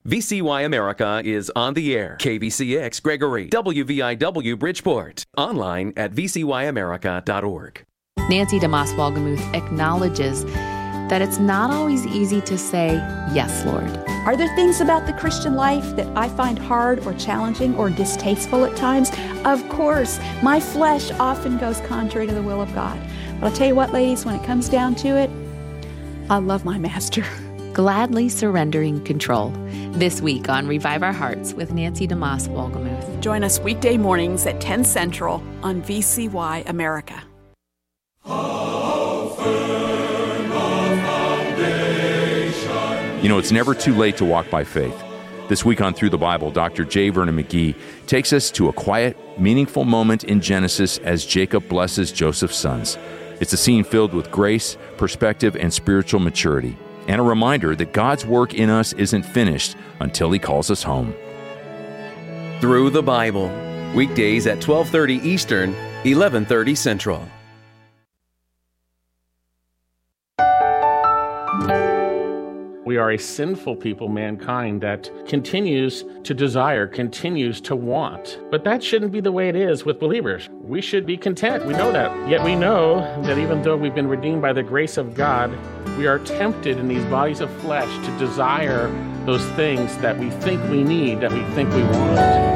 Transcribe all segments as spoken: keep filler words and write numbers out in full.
V C Y America is on the air. K B C X Gregory, W V I W Bridgeport. Online at v c y america dot org. Nancy DeMoss Wolgemuth acknowledges that it's not always easy to say, yes, Lord. Are there things about the Christian life that I find hard or challenging or distasteful at times? Of course, my flesh often goes contrary to the will of God. But I'll tell you what, ladies, when it comes down to it, I love my master. Gladly surrendering control. This week on Revive Our Hearts with Nancy DeMoss Wolgemuth. Join us weekday mornings at ten Central on V C Y America. You know, it's never too late to walk by faith. This week on Through the Bible, Doctor J. Vernon McGee takes us to a quiet, meaningful moment in Genesis as Jacob blesses Joseph's sons. It's a scene filled with grace, perspective, and spiritual maturity, and a reminder that God's work in us isn't finished until He calls us home. Through the Bible, weekdays at twelve thirty Eastern, eleven thirty Central. We are a sinful people, mankind, that continues to desire, continues to want. But that shouldn't be the way it is with believers. We should be content. We know that. Yet we know that even though we've been redeemed by the grace of God, we are tempted in these bodies of flesh to desire those things that we think we need, that we think we want.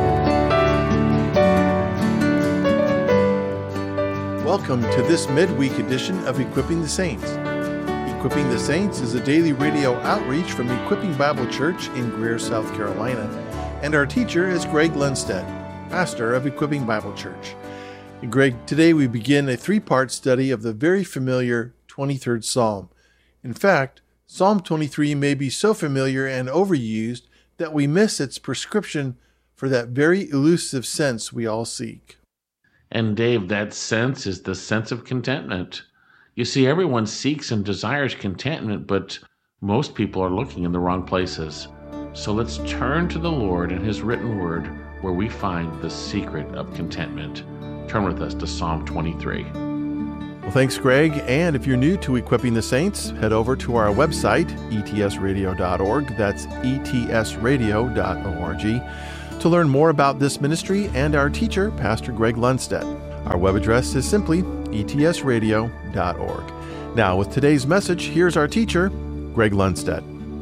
Welcome to this midweek edition of Equipping the Saints. Equipping the Saints is a daily radio outreach from Equipping Bible Church in Greer, South Carolina, and our teacher is Greg Lundstedt, pastor of Equipping Bible Church. And Greg, today we begin a three-part study of the very familiar twenty-third Psalm. In fact, Psalm twenty-three may be so familiar and overused that we miss its prescription for that very elusive sense we all seek. And Dave, that sense is the sense of contentment. You see, everyone seeks and desires contentment, but most people are looking in the wrong places. So let's turn to the Lord and His written word, where we find the secret of contentment. Turn with us to Psalm twenty-three. Well, thanks, Greg. And if you're new to Equipping the Saints, head over to our website, e t s radio dot org. That's e t s radio dot org to learn more about this ministry and our teacher, Pastor Greg Lundstedt. Our web address is simply e t s radio dot org. Now, with today's message, here's our teacher, Greg Lundstedt.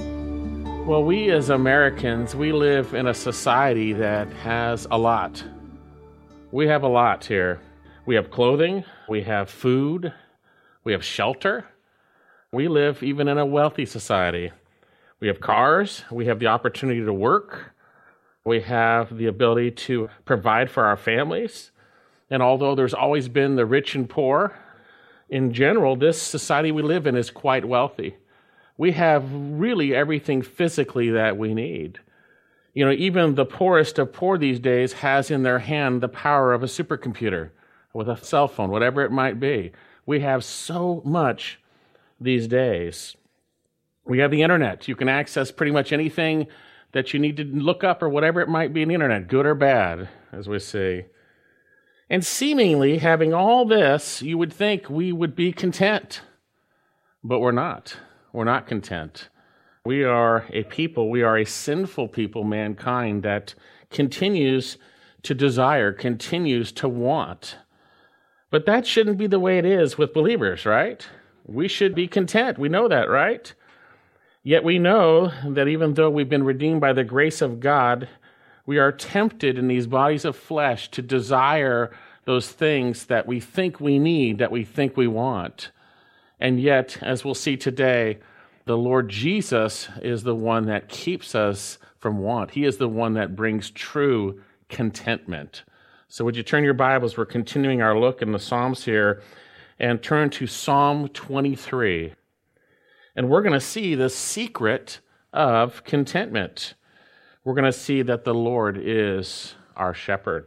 Well, we as Americans, we live in a society that has a lot. We have a lot here. We have clothing, we have food, we have shelter. We live even in a wealthy society. We have cars, we have the opportunity to work, we have the ability to provide for our families. And although there's always been the rich and poor, in general, this society we live in is quite wealthy. We have really everything physically that we need. You know, even the poorest of poor these days has in their hand the power of a supercomputer with a cell phone, whatever it might be. We have so much these days. We have the internet. You can access pretty much anything that you need to look up or whatever it might be on the internet, good or bad, as we see. And seemingly, having all this, you would think we would be content. But we're not. We're not content. We are a people, we are a sinful people, mankind, that continues to desire, continues to want. But that shouldn't be the way it is with believers, right? We should be content. We know that, right? Yet we know that even though we've been redeemed by the grace of God, we are tempted in these bodies of flesh to desire those things that we think we need, that we think we want. And yet, as we'll see today, the Lord Jesus is the one that keeps us from want. He is the one that brings true contentment. So would you turn your Bibles? We're continuing our look in the Psalms here, and turn to Psalm twenty-three. And we're going to see the secret of contentment. We're going to see that the Lord is our shepherd.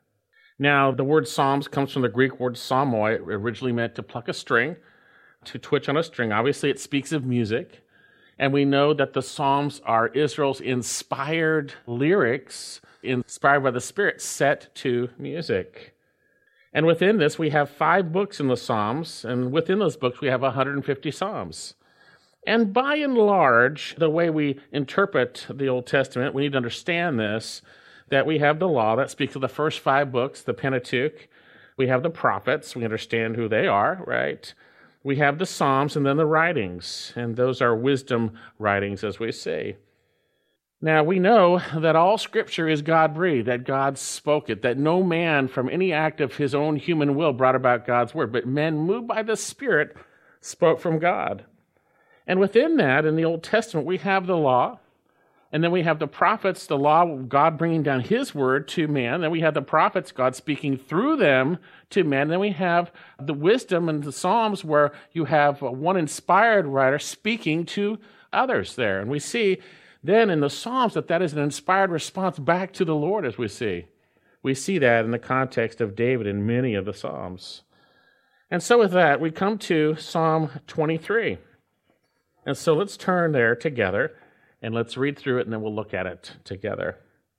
Now, the word psalms comes from the Greek word psalmoi. It originally meant to pluck a string, to twitch on a string. Obviously, it speaks of music. And we know that the Psalms are Israel's inspired lyrics, inspired by the Spirit, set to music. And within this, we have five books in the Psalms. And within those books, we have one hundred fifty Psalms. And by and large, the way we interpret the Old Testament, we need to understand this, that we have the law that speaks of the first five books, the Pentateuch. We have the prophets. We understand who they are, right? We have the Psalms and then the writings, and those are wisdom writings, as we say. Now, we know that all Scripture is God-breathed, that God spoke it, that no man from any act of his own human will brought about God's word, but men moved by the Spirit spoke from God. And within that, in the Old Testament, we have the law, and then we have the prophets, the law, God bringing down his word to man. Then we have the prophets, God speaking through them to men. Then we have the wisdom and the Psalms where you have one inspired writer speaking to others there. And we see then in the Psalms that that is an inspired response back to the Lord, as we see. We see that in the context of David in many of the Psalms. And so with that, we come to Psalm twenty-three. And so let's turn there together, and let's read through it, and then we'll look at it together.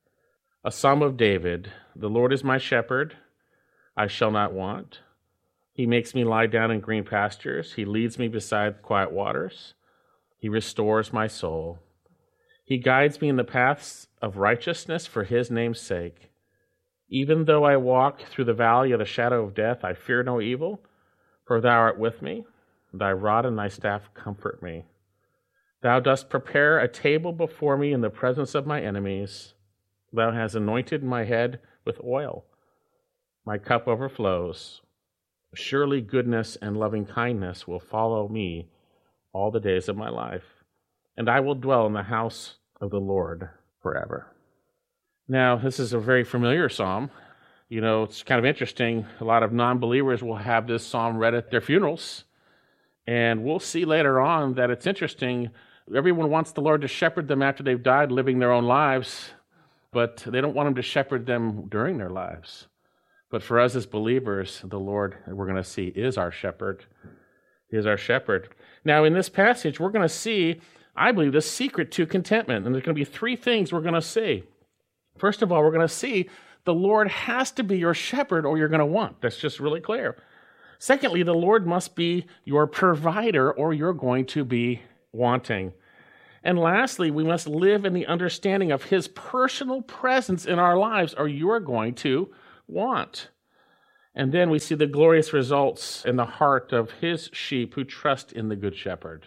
A Psalm of David. The Lord is my shepherd, I shall not want. He makes me lie down in green pastures. He leads me beside quiet waters. He restores my soul. He guides me in the paths of righteousness for his name's sake. Even though I walk through the valley of the shadow of death, I fear no evil, for thou art with me. Thy rod and thy staff comfort me. Thou dost prepare a table before me in the presence of my enemies. Thou hast anointed my head with oil. My cup overflows. Surely goodness and loving kindness will follow me all the days of my life, and I will dwell in the house of the Lord forever. Now, this is a very familiar psalm. You know, it's kind of interesting. A lot of non-believers will have this psalm read at their funerals, and we'll see later on that it's interesting. Everyone wants the Lord to shepherd them after they've died, living their own lives, but they don't want him to shepherd them during their lives. But for us as believers, the Lord, we're going to see, is our shepherd. He is our shepherd. Now, in this passage, we're going to see, I believe, the secret to contentment. And there's going to be three things we're going to see. First of all, we're going to see the Lord has to be your shepherd or you're going to want. That's just really clear. Secondly, the Lord must be your provider or you're going to be wanting. And lastly, we must live in the understanding of his personal presence in our lives or you are going to want. And then we see the glorious results in the heart of his sheep who trust in the Good Shepherd.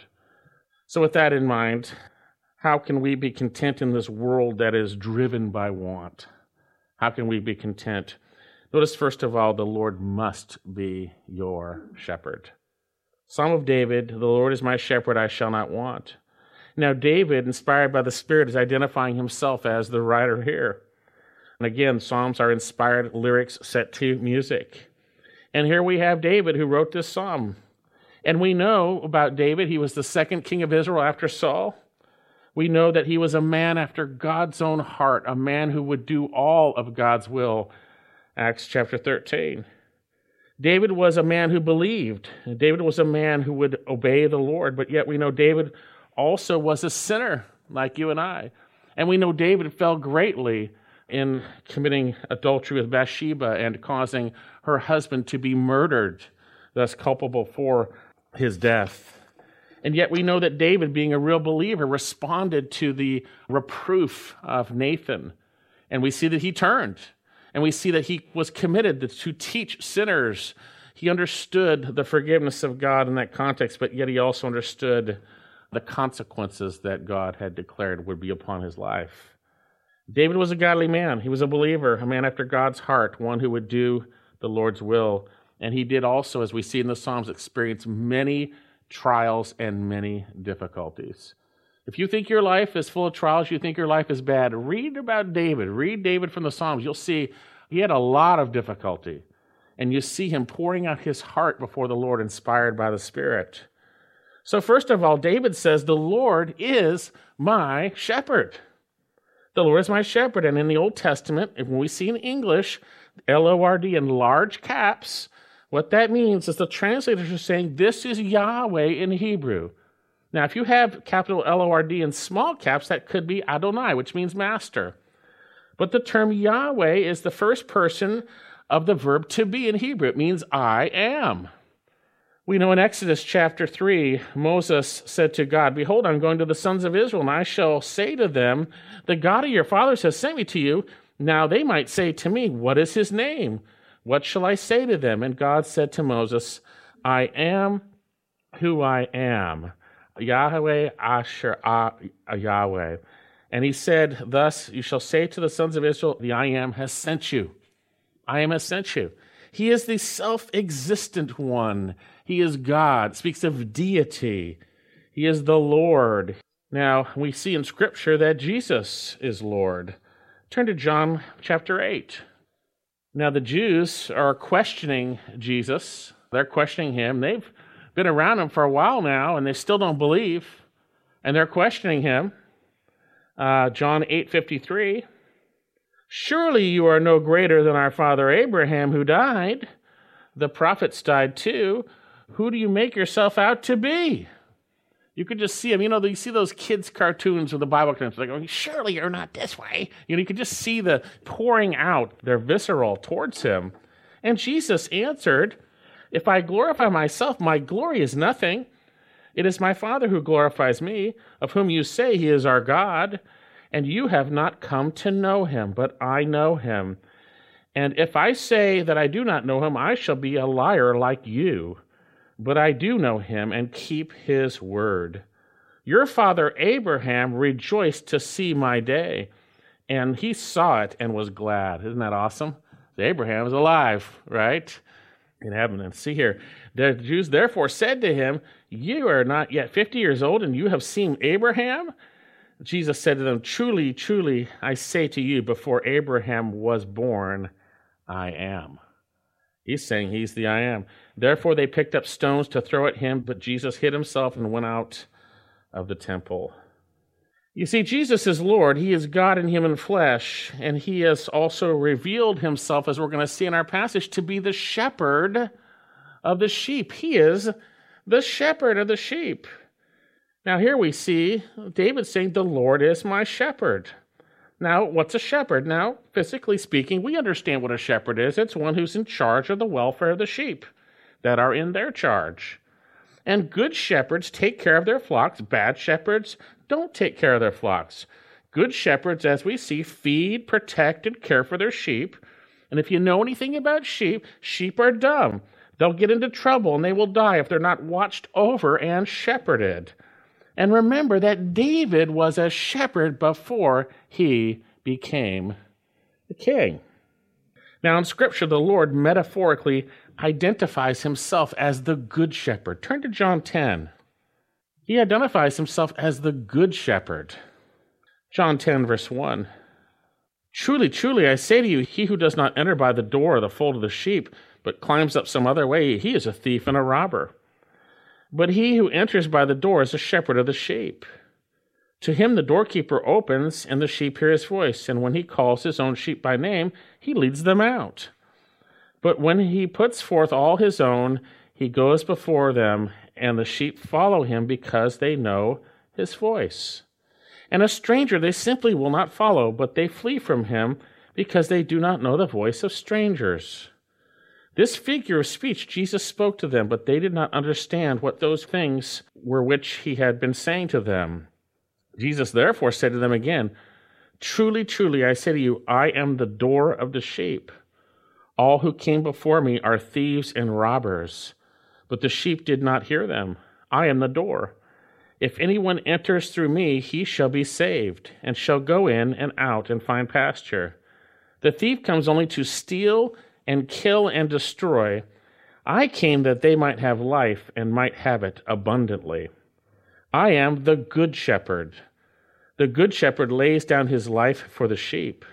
So with that in mind, how can we be content in this world that is driven by want? How can we be content? Notice, first of all, the Lord must be your shepherd. Psalm of David, the Lord is my shepherd, I shall not want. Now, David, inspired by the Spirit, is identifying himself as the writer here. And again, Psalms are inspired lyrics set to music. And here we have David who wrote this psalm. And we know about David, he was the second king of Israel after Saul. We know that he was a man after God's own heart, a man who would do all of God's will. Acts chapter thirteen. David was a man who believed. David was a man who would obey the Lord, but yet we know David also was a sinner like you and I. And we know David fell greatly in committing adultery with Bathsheba and causing her husband to be murdered, thus culpable for his death. And yet we know that David, being a real believer, responded to the reproof of Nathan. And we see that he turned. And we see that he was committed to teach sinners. He understood the forgiveness of God in that context, but yet he also understood the consequences that God had declared would be upon his life. David was a godly man. He was a believer, a man after God's heart, one who would do the Lord's will. And he did also, as we see in the Psalms, experience many trials and many difficulties. If you think your life is full of trials, you think your life is bad, read about David. Read David from the Psalms. You'll see he had a lot of difficulty. And you see him pouring out his heart before the Lord, inspired by the Spirit. So first of all, David says, the Lord is my shepherd. The Lord is my shepherd. And in the Old Testament, when we see in English, L O R D in large caps, what that means is the translators are saying, this is Yahweh in Hebrew. Now, if you have capital L O R D in small caps, that could be Adonai, which means master. But the term Yahweh is the first person of the verb to be in Hebrew. It means I am. We know in Exodus chapter three, Moses said to God, "Behold, I'm going to the sons of Israel, and I shall say to them, the God of your fathers has sent me to you. Now they might say to me, what is his name? What shall I say to them?" And God said to Moses, "I am who I am, Yahweh Asher Ah Yahweh." And he said, "Thus you shall say to the sons of Israel, the I am has sent you. I am has sent you." He is the self-existent one. He is God. It speaks of deity. He is the Lord. Now, we see in Scripture that Jesus is Lord. Turn to John chapter eight. Now, the Jews are questioning Jesus. They're questioning him. They've been around him for a while now, and they still don't believe. And they're questioning him. Uh, John eight fifty-three. "Surely you are no greater than our father Abraham, who died. The prophets died too. Who do you make yourself out to be?" You could just see him. You know, you see those kids' cartoons with the Bible claims, like, "Oh, surely you're not this way." You know, you could just see the pouring out their visceral towards him. And Jesus answered, "If I glorify myself, my glory is nothing. It is my Father who glorifies me, of whom you say he is our God. And you have not come to know him, but I know him. And if I say that I do not know him, I shall be a liar like you. But I do know him and keep his word. Your father Abraham rejoiced to see my day, and he saw it and was glad." Isn't that awesome? Abraham is alive, right? In heaven. And see here, the Jews therefore said to him, "You are not yet fifty years old, and you have seen Abraham?" Jesus said to them, "Truly, truly, I say to you, before Abraham was born, I am." He's saying he's the I am. Therefore they picked up stones to throw at him, but Jesus hid himself and went out of the temple. You see, Jesus is Lord. He is God in human flesh, and he has also revealed himself, as we're going to see in our passage, to be the shepherd of the sheep. He is the shepherd of the sheep. Now here we see David saying, "The Lord is my shepherd." Now, what's a shepherd? Now, physically speaking, we understand what a shepherd is. It's one who's in charge of the welfare of the sheep that are in their charge. And good shepherds take care of their flocks. Bad shepherds don't take care of their flocks. Good shepherds, as we see, feed, protect, and care for their sheep. And if you know anything about sheep, sheep are dumb. They'll get into trouble and they will die if they're not watched over and shepherded. And remember that David was a shepherd before he became the king. Now in Scripture, the Lord metaphorically identifies himself as the good shepherd. Turn to John ten. He identifies himself as the good shepherd. John ten, verse one. "Truly, truly, I say to you, he who does not enter by the door of the fold of the sheep, but climbs up some other way, he is a thief and a robber. But he who enters by the door is a shepherd of the sheep. To him the doorkeeper opens, and the sheep hear his voice, and when he calls his own sheep by name, he leads them out. But when he puts forth all his own, he goes before them, and the sheep follow him because they know his voice. And a stranger they simply will not follow, but they flee from him because they do not know the voice of strangers." This figure of speech Jesus spoke to them, but they did not understand what those things were which he had been saying to them. Jesus therefore said to them again, "Truly, truly, I say to you, I am the door of the sheep. All who came before me are thieves and robbers, but the sheep did not hear them. I am the door. If anyone enters through me, he shall be saved, and shall go in and out and find pasture. The thief comes only to steal and kill and destroy. I came that they might have life and might have it abundantly. I am the good shepherd. The good shepherd lays down his life for the sheep.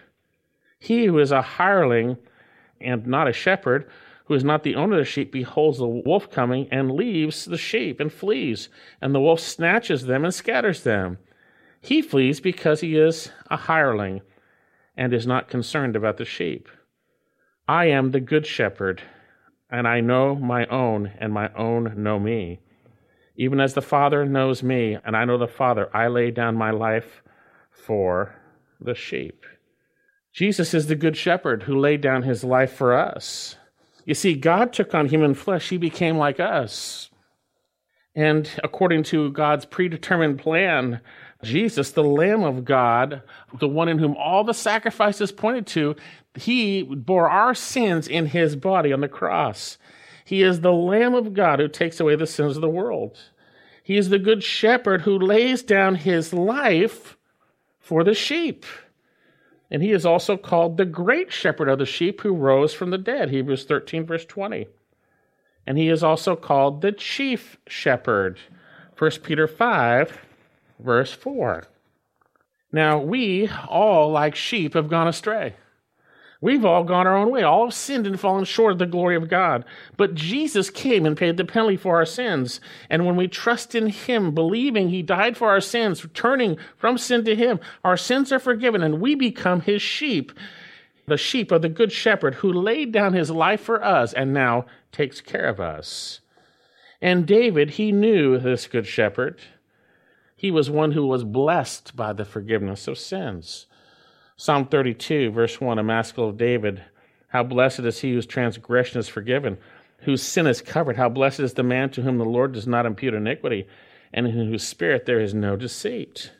He who is a hireling and not a shepherd, who is not the owner of the sheep, beholds the wolf coming and leaves the sheep and flees, and the wolf snatches them and scatters them. He flees because he is a hireling and is not concerned about the sheep. I am the good shepherd, and I know my own, and my own know me. Even as the Father knows me, and I know the Father, I lay down my life for the sheep." Jesus is the good shepherd who laid down his life for us. You see, God took on human flesh. He became like us. And according to God's predetermined plan, Jesus, the Lamb of God, the one in whom all the sacrifices pointed to, he bore our sins in his body on the cross. He is the Lamb of God who takes away the sins of the world. He is the good shepherd who lays down his life for the sheep. And he is also called the great shepherd of the sheep who rose from the dead, Hebrews thirteen, verse twenty. And he is also called the chief shepherd, First Peter five, verse four. Now, we all, like sheep, have gone astray. We've all gone our own way. All have sinned and fallen short of the glory of God. But Jesus came and paid the penalty for our sins. And when we trust in him, believing he died for our sins, turning from sin to him, our sins are forgiven and we become his sheep, the sheep of the good shepherd who laid down his life for us and now takes care of us. And David, he knew this good shepherd. He was one who was blessed by the forgiveness of sins. Psalm thirty-two, verse one, a maskil of David. How blessed is he whose transgression is forgiven, whose sin is covered. How blessed is the man to whom the Lord does not impute iniquity, and in whose spirit there is no deceit.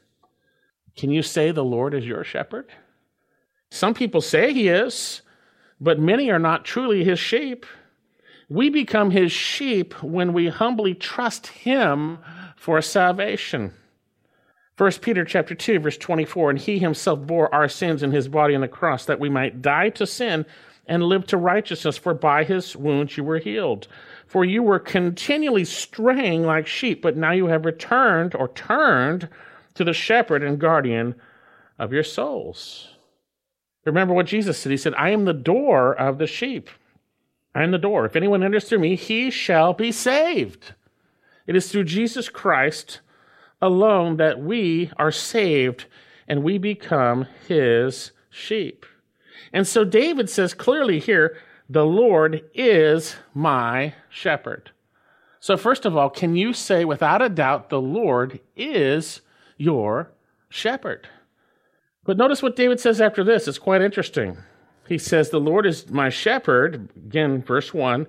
Can you say the Lord is your shepherd? Some people say he is, but many are not truly his sheep. We become his sheep when we humbly trust him for salvation. First Peter chapter two, verse twenty-four, and he himself bore our sins in his body on the cross, that we might die to sin and live to righteousness, for by his wounds you were healed. For you were continually straying like sheep, but now you have returned or turned to the shepherd and guardian of your souls. Remember what Jesus said. He said, I am the door of the sheep. I am the door. If anyone enters through me, he shall be saved. It is through Jesus Christ alone that we are saved and we become his sheep. And so David says clearly here, the Lord is my shepherd. So first of all, can you say without a doubt, the Lord is your shepherd? But notice what David says after this. It's quite interesting. He says, the Lord is my shepherd. Again, verse one,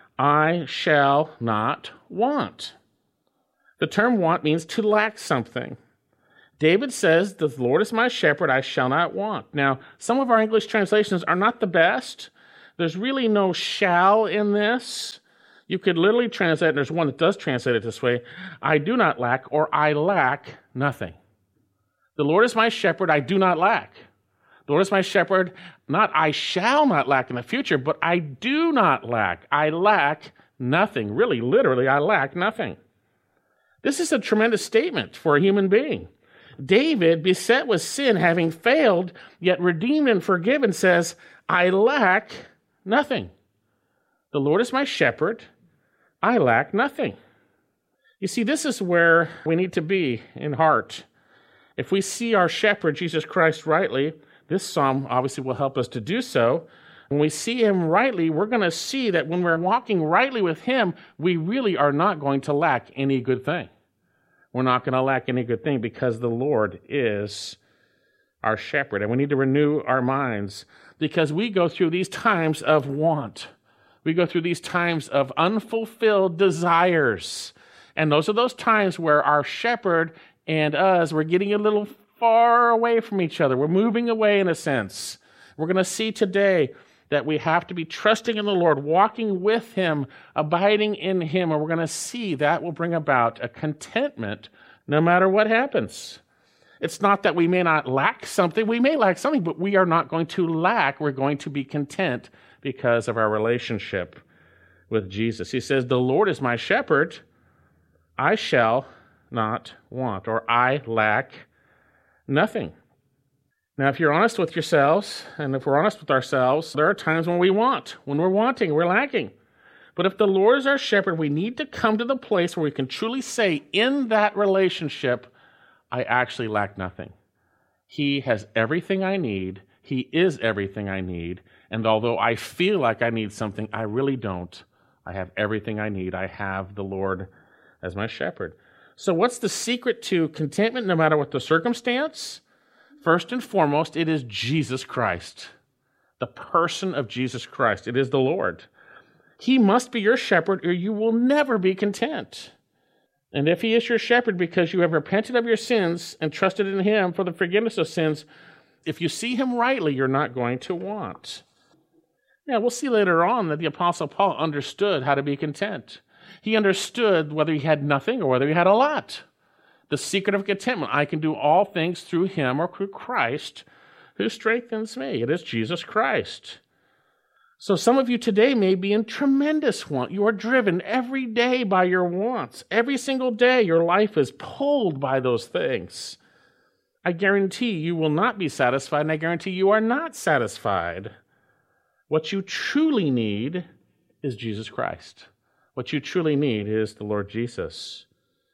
I shall not want. The term want means to lack something. David says, the Lord is my shepherd, I shall not want. Now, some of our English translations are not the best. There's really no shall in this. You could literally translate, and there's one that does translate it this way, I do not lack, or I lack nothing. The Lord is my shepherd, I do not lack. The Lord is my shepherd, not I shall not lack in the future, but I do not lack. I lack nothing. Really, literally, I lack nothing. This is a tremendous statement for a human being. David, beset with sin, having failed, yet redeemed and forgiven, says, I lack nothing. The Lord is my shepherd. I lack nothing. You see, this is where we need to be in heart. If we see our shepherd, Jesus Christ, rightly, this psalm obviously will help us to do so. When we see him rightly, we're going to see that when we're walking rightly with him, we really are not going to lack any good thing. We're not going to lack any good thing because the Lord is our shepherd. And we need to renew our minds because we go through these times of want. We go through these times of unfulfilled desires. And those are those times where our shepherd and us, we're getting a little far away from each other. We're moving away in a sense. We're going to see today that we have to be trusting in the Lord, walking with him, abiding in him, and we're going to see that will bring about a contentment no matter what happens. It's not that we may not lack something. We may lack something, but we are not going to lack. We're going to be content because of our relationship with Jesus. He says, the Lord is my shepherd, I shall not want, or I lack nothing. Now, if you're honest with yourselves, and if we're honest with ourselves, there are times when we want, when we're wanting, we're lacking. But if the Lord is our shepherd, we need to come to the place where we can truly say, in that relationship, I actually lack nothing. He has everything I need. He is everything I need. And although I feel like I need something, I really don't. I have everything I need. I have the Lord as my shepherd. So what's the secret to contentment no matter what the circumstance? First and foremost, it is Jesus Christ, the person of Jesus Christ. It is the Lord. He must be your shepherd, or you will never be content. And if he is your shepherd because you have repented of your sins and trusted in him for the forgiveness of sins, if you see him rightly, you're not going to want. Now, we'll see later on that the Apostle Paul understood how to be content. He understood whether he had nothing or whether he had a lot. The secret of contentment, I can do all things through him or through Christ who strengthens me. It is Jesus Christ. So some of you today may be in tremendous want. You are driven every day by your wants. Every single day your life is pulled by those things. I guarantee you will not be satisfied, and I guarantee you are not satisfied. What you truly need is Jesus Christ. What you truly need is the Lord Jesus.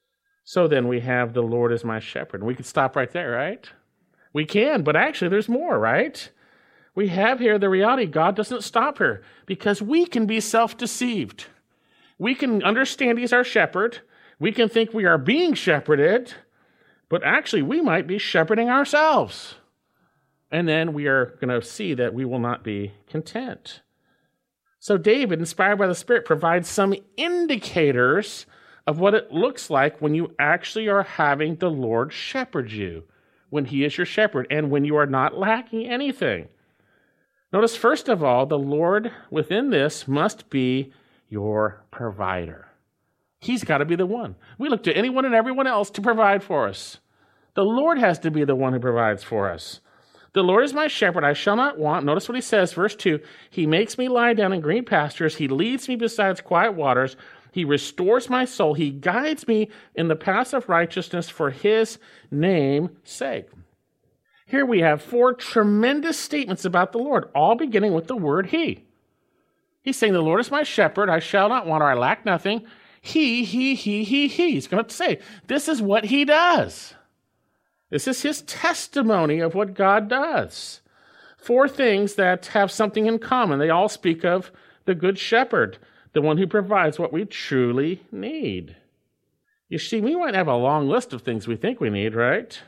So then we have the Lord is my shepherd. We could stop right there, right? We can, but actually there's more, right? We have here the reality God doesn't stop here because we can be self-deceived. We can understand he's our shepherd. We can think we are being shepherded, but actually we might be shepherding ourselves. And then we are going to see that we will not be content. So David, inspired by the Spirit, provides some indicators of what it looks like when you actually are having the Lord shepherd you, when he is your shepherd, and when you are not lacking anything. Notice, first of all, the Lord within this must be your provider. He's got to be the one. We look to anyone and everyone else to provide for us. The Lord has to be the one who provides for us. The Lord is my shepherd, I shall not want. Notice what he says, verse two. He makes me lie down in green pastures. He leads me beside quiet waters. He restores my soul. He guides me in the paths of righteousness for his name's sake. Here we have four tremendous statements about the Lord, all beginning with the word he. He's saying, the Lord is my shepherd, I shall not want, or I lack nothing. He, he, he, he, he. He's going to say, this is what he does. This is his testimony of what God does. Four things that have something in common. They all speak of the good shepherd, the one who provides what we truly need. You see, we might have a long list of things we think we need, right?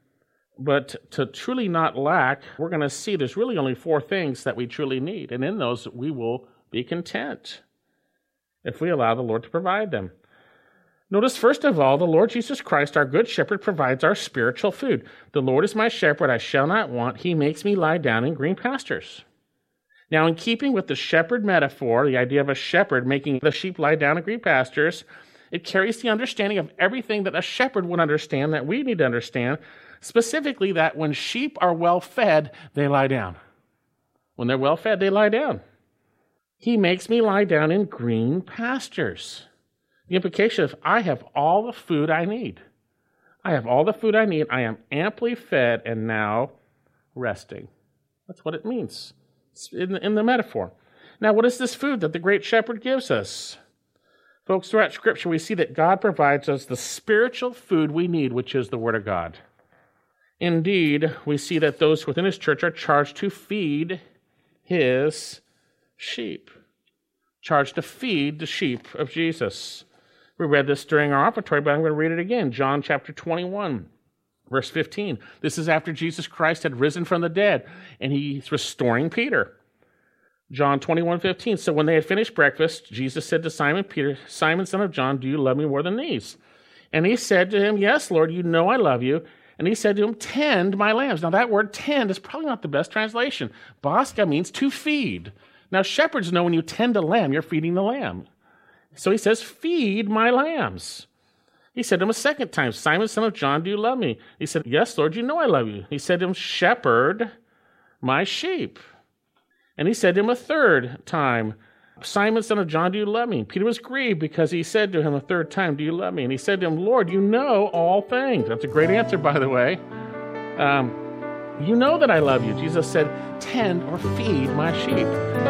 But to truly not lack, we're going to see there's really only four things that we truly need. And in those, we will be content if we allow the Lord to provide them. Notice, first of all, the Lord Jesus Christ, our good shepherd, provides our spiritual food. The Lord is my shepherd, I shall not want. He makes me lie down in green pastures. Now, in keeping with the shepherd metaphor, the idea of a shepherd making the sheep lie down in green pastures, it carries the understanding of everything that a shepherd would understand that we need to understand, specifically that when sheep are well fed, they lie down. When they're well fed, they lie down. He makes me lie down in green pastures. The implication is I have all the food I need. I have all the food I need. I am amply fed and now resting. That's what it means in the, in the metaphor. Now, what is this food that the great shepherd gives us? Folks, throughout Scripture, we see that God provides us the spiritual food we need, which is the Word of God. Indeed, we see that those within his church are charged to feed his sheep. Charged to feed the sheep of Jesus. We read this during our offertory, but I'm going to read it again. John chapter twenty-one, verse fifteen. This is after Jesus Christ had risen from the dead, and he's restoring Peter. John twenty-one, fifteen. So when they had finished breakfast, Jesus said to Simon Peter, Simon, son of John, do you love me more than these? And he said to him, yes, Lord, you know I love you. And he said to him, tend my lambs. Now that word tend is probably not the best translation. Baska means to feed. Now shepherds know when you tend a lamb, you're feeding the lamb. So he says, feed my lambs. He said to him a second time, Simon, son of John, do you love me? He said, yes, Lord, you know I love you. He said to him, shepherd my sheep. And he said to him a third time, Simon, son of John, do you love me? Peter was grieved because he said to him a third time, do you love me? And he said to him, Lord, you know all things. That's a great answer, by the way. Um, you know that I love you. Jesus said, tend or feed my sheep.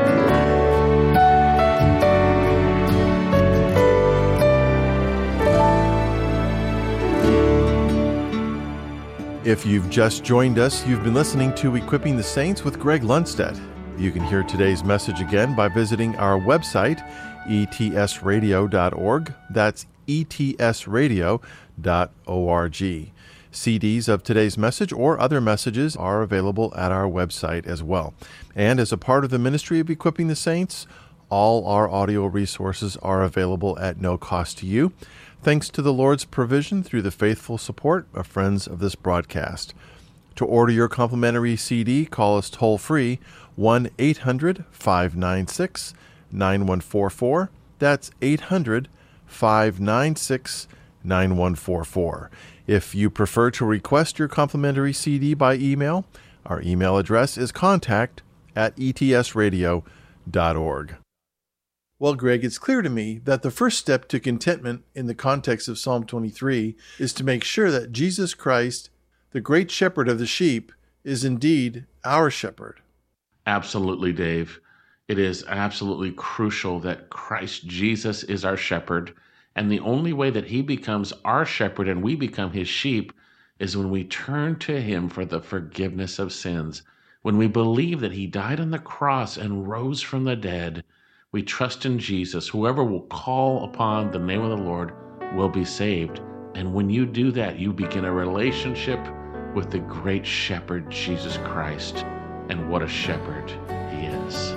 If you've just joined us, you've been listening to Equipping the Saints with Greg Lundstedt. You can hear today's message again by visiting our website, e t s radio dot org. That's e t s radio dot org. C Ds of today's message or other messages are available at our website as well. And as a part of the ministry of Equipping the Saints, All our audio resources are available at no cost to you, thanks to the Lord's provision through the faithful support of friends of this broadcast. To order your complimentary C D, call us toll-free, one eight hundred five nine six nine one four four. That's eight hundred five nine six nine one four four. If you prefer to request your complimentary C D by email, our email address is contact at e t s radio dot org. Well, Greg, it's clear to me that the first step to contentment in the context of Psalm twenty-three is to make sure that Jesus Christ, the great shepherd of the sheep, is indeed our shepherd. Absolutely, Dave. It is absolutely crucial that Christ Jesus is our shepherd, and the only way that he becomes our shepherd and we become his sheep is when we turn to him for the forgiveness of sins. When we believe that he died on the cross and rose from the dead, we trust in Jesus. Whoever will call upon the name of the Lord will be saved. And when you do that, you begin a relationship with the great shepherd, Jesus Christ. And what a shepherd he is.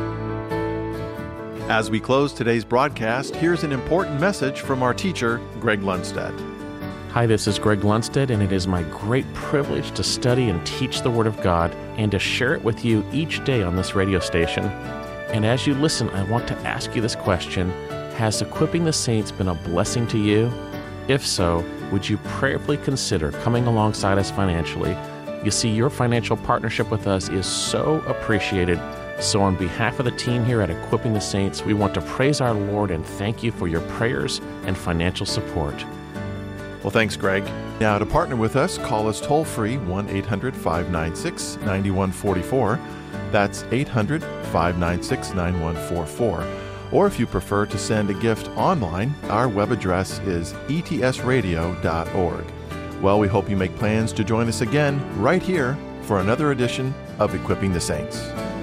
As we close today's broadcast, here's an important message from our teacher, Greg Lundstedt. Hi, this is Greg Lundstedt, and it is my great privilege to study and teach the Word of God and to share it with you each day on this radio station. And as you listen, I want to ask you this question: has Equipping the Saints been a blessing to you? If so, would you prayerfully consider coming alongside us financially? You see, your financial partnership with us is so appreciated. So on behalf of the team here at Equipping the Saints, we want to praise our Lord and thank you for your prayers and financial support. Well, thanks, Greg. Now, to partner with us, call us toll-free, one eight hundred five nine six nine one four four. That's eight hundred five nine six nine one four four. Or if you prefer to send a gift online, our web address is e t s radio dot org. Well, we hope you make plans to join us again right here for another edition of Equipping the Saints.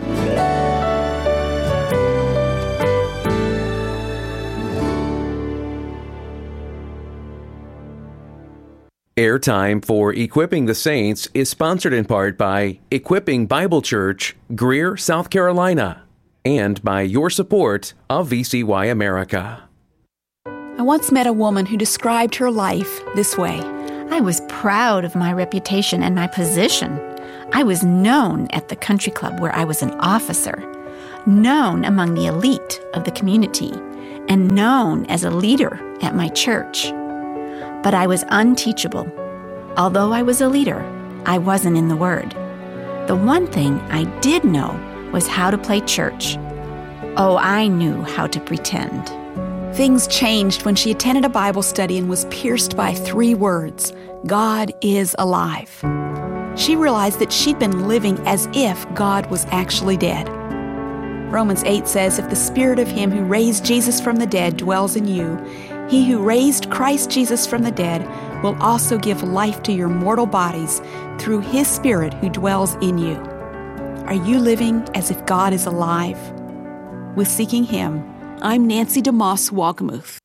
Airtime for Equipping the Saints is sponsored in part by Equipping Bible Church, Greer, South Carolina, and by your support of V C Y America. I once met a woman who described her life this way. I was proud of my reputation and my position. I was known at the country club where I was an officer, known among the elite of the community, and known as a leader at my church. But I was unteachable. Although I was a leader, I wasn't in the Word. The one thing I did know was how to play church. Oh, I knew how to pretend. Things changed when she attended a Bible study and was pierced by three words: God is alive. She realized that she'd been living as if God was actually dead. Romans eight says, if the spirit of him who raised Jesus from the dead dwells in you, he who raised Christ Jesus from the dead will also give life to your mortal bodies through his Spirit who dwells in you. Are you living as if God is alive? With Seeking Him, I'm Nancy DeMoss Wolgemuth.